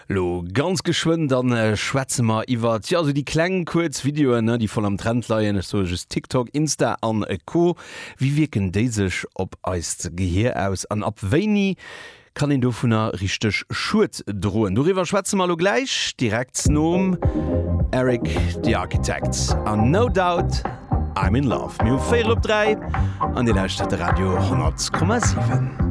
Lo ganz geschwind dann schwätze mal iwwer ja so die kleinen Kurzvideoen ne, die voll am Trend leiien so just TikTok, Insta an Co. Wie wirken de sech op eist Gehir aus an ab weini kann en do vunner richtig Schut drohen. Doriwer schwätze mal lo gleich direkt nom Eric the Architect an No Doubt I'm in Love. Mi 4 op 3 an de Leiicht Radio 10,7.